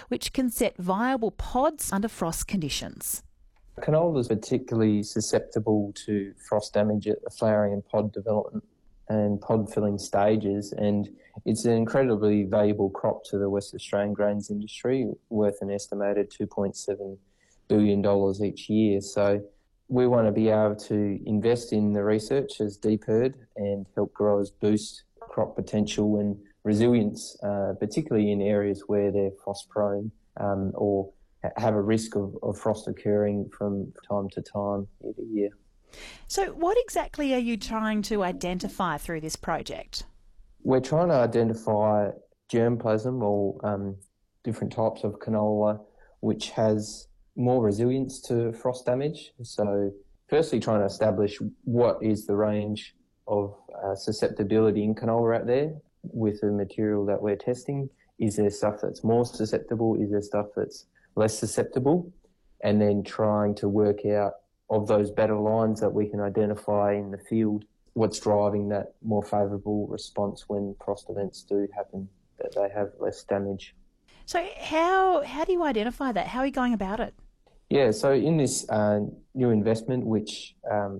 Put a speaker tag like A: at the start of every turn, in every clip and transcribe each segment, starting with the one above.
A: which can set viable pods under frost conditions.
B: Canola is particularly susceptible to frost damage at the flowering and pod development and pod filling stages, and it's an incredibly valuable crop to the West Australian grains industry, worth an estimated $2.7 billion each year. So we want to be able to invest in the research as DPIRD and help growers boost crop potential and resilience, particularly in areas where they're frost prone or have a risk of frost occurring from time to time year to year.
A: So what exactly are you trying to identify through this project?
B: We're trying to identify germplasm or different types of canola which has more resilience to frost damage. So firstly, trying to establish what is the range of susceptibility in canola out there with the material that we're testing. Is there stuff that's more susceptible? Is there stuff that's less susceptible? And then trying to work out of those better lines that we can identify in the field, what's driving that more favourable response when frost events do happen, that they have less damage.
A: So how do you identify that? How are you going about it?
B: Yeah, so in this new investment, which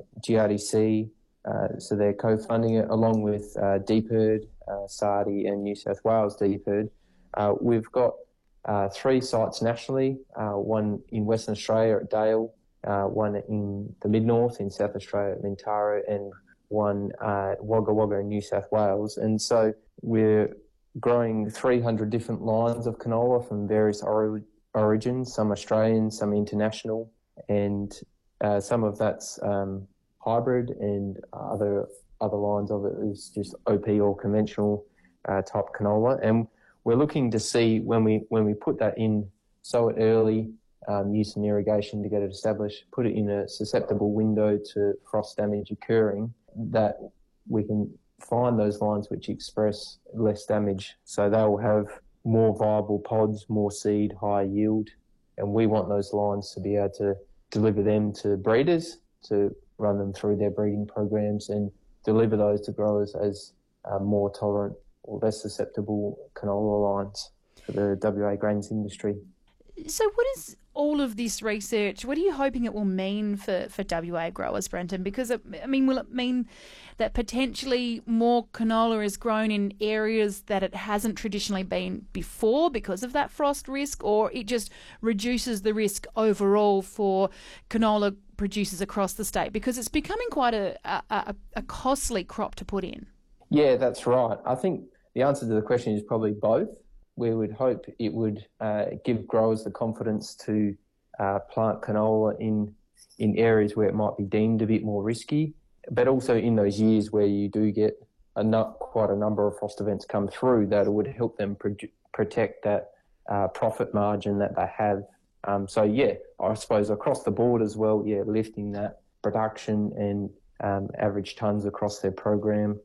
B: GRDC, so they're co-funding it along with DPIRD, SARDI and New South Wales DPIRD, we've got 3 sites nationally, one in Western Australia at Dale, one in the mid-north in South Australia at Mintara, and one at Wagga Wagga in New South Wales. And so we're growing 300 different lines of canola from various origins, some Australian, some international, and some of that's hybrid, and other lines of it is just OP or conventional type canola. And we're looking to see when we put that in, sow it early, use some irrigation to get it established, put it in a susceptible window to frost damage occurring, that we can find those lines which express less damage. So they will have more viable pods, more seed, higher yield, and we want those lines to be able to deliver them to breeders to run them through their breeding programs and deliver those to growers as more tolerant or less susceptible canola lines for the WA grains industry.
A: So what is all of this research, what are you hoping it will mean for WA growers, Brenton? Because, will it mean that potentially more canola is grown in areas that it hasn't traditionally been before because of that frost risk, or it just reduces the risk overall for canola producers across the state? Because it's becoming quite a costly crop to put in.
B: Yeah, that's right. I think the answer to the question is probably both. We would hope it would give growers the confidence to plant canola in areas where it might be deemed a bit more risky, but also in those years where you do get quite a number of frost events come through, that it would help them protect that profit margin that they have. So yeah, I suppose across the board as well, yeah, lifting that production and average tonnes across their program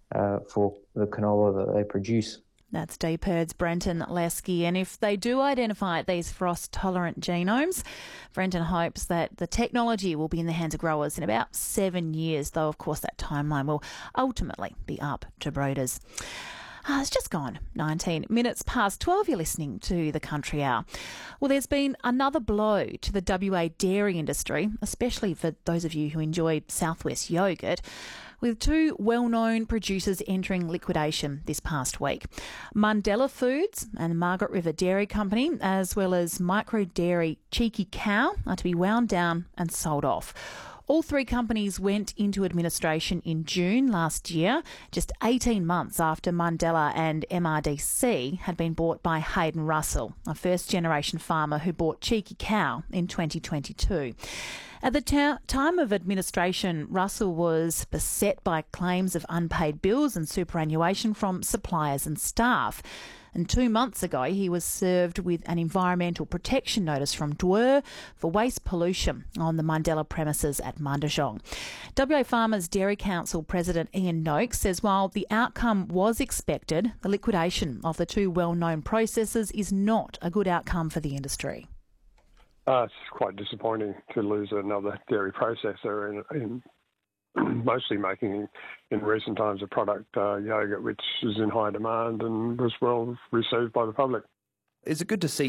B: for the canola that they produce.
A: That's DPIRD's Brenton Lesky. And if they do identify these frost-tolerant genomes, Brenton hopes that the technology will be in the hands of growers in about 7 years, though, of course, that timeline will ultimately be up to breeders. It's just gone 19 minutes past 12. You're listening to The Country Hour. Well, there's been another blow to the WA dairy industry, especially for those of you who enjoy Southwest yogurt, with 2 well-known producers entering liquidation this past week. Mundella Foods and Margaret River Dairy Company, as well as micro dairy Cheeky Cow, are to be wound down and sold off. All 3 companies went into administration in June last year, just 18 months after Mundella and MRDC had been bought by Hayden Russell, a first-generation farmer who bought Cheeky Cow in 2022. At the time of administration, Russell was beset by claims of unpaid bills and superannuation from suppliers and staff. And 2 months ago, he was served with an environmental protection notice from DWER for waste pollution on the Mundella premises at Mundajong. WA Farmers Dairy Council President Ian Noakes says while the outcome was expected, the liquidation of the 2 well-known processors is not a good outcome for the industry.
C: It's quite disappointing to lose another dairy processor in mostly making in recent times a product, yogurt, which is in high demand and was well received by the public.
D: Is it good to see